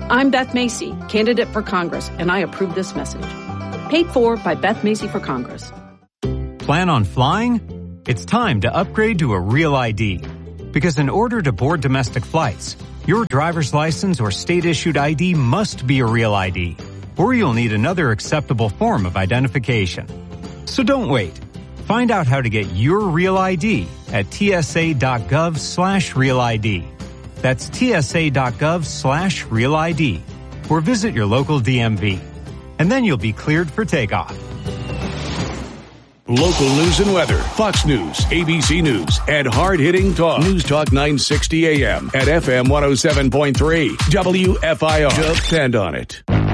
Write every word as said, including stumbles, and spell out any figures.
I'm Beth Macy, candidate for Congress, and I approve this message. Paid for by Beth Macy for Congress. Plan on flying? It's time to upgrade to a Real I D. Because in order to board domestic flights, your driver's license or state-issued I D must be a Real I D, or you'll need another acceptable form of identification. So don't wait. Find out how to get your Real I D at tsa.gov slash Real ID. That's tsa.gov slash Real ID, or visit your local D M V. And then you'll be cleared for takeoff. Local news and weather, Fox News, A B C News, and hard-hitting talk. News Talk nine sixty A M at F M one oh seven point three. W F I R. Depend on it.